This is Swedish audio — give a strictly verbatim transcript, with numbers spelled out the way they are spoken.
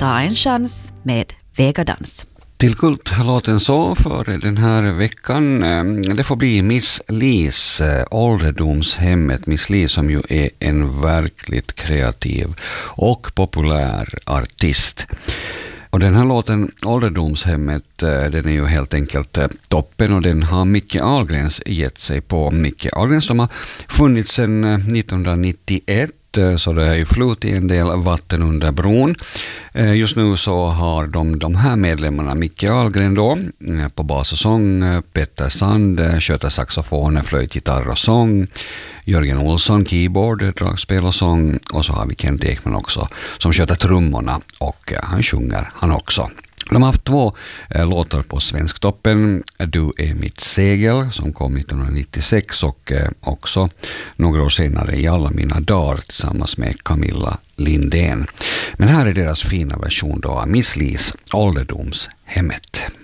Ta en chans med Vegadans. Till Kult låten så för den här veckan. Det får bli Miss Lis ålderdomshemmet. Miss Li som ju är en verkligt kreativ och populär artist. Och den här låten, Ålderdomshemmet, den är ju helt enkelt toppen och den har Micke Ahlgrens gett sig på. Micke Ahlgrens som har funnits sedan nittonhundranittioett, så det är ju flutit en del vatten under bron. Just nu så har de, de här medlemmarna Micke Ahlgren då på bas och sång, Petter Sand sköter saxofon, flöjt, gitarr och sång, Jörgen Olsson keyboard, dragspel och sång, och så har vi Kent Ekman också som sköter trummorna och han sjunger han också. De har haft två eh, låtar på Svensktoppen. Du är mitt segel som kom nittonhundranittiosex och eh, också några år senare I alla mina dagar tillsammans med Camilla Lindén. Men här är deras fina version då av Miss Lis ålderdomshemmet.